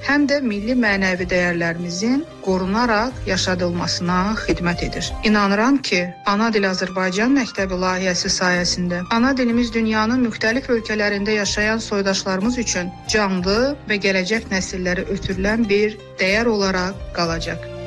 həm də milli mənəvi dəyərlərimizin qorunaraq yaşadılmasına xidmət edir. İnanıram ki, Ana dil Azərbaycan məktəbi layihəsi sayəsində ana dilimiz dünyanın müxtəlif ölkələrində yaşayan soydaşlarımız üçün canlı və gələcək nəsillərə ötürülən bir dəyər olaraq qalacaq.